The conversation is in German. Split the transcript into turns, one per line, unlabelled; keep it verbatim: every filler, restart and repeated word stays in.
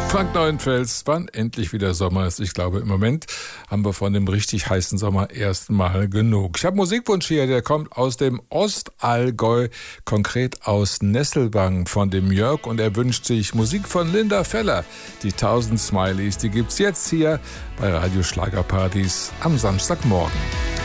Frank Neuenfels, wann endlich wieder Sommer ist. Ich glaube, im Moment haben wir von dem richtig heißen Sommer erstmal genug. Ich habe Musikwunsch hier, der kommt aus dem Ostallgäu, konkret aus Nesselwang von dem Jörg, und er wünscht sich Musik von Linda Feller. Die tausend Smileys, die gibt's jetzt hier bei Radio Schlagerpartys am Samstagmorgen.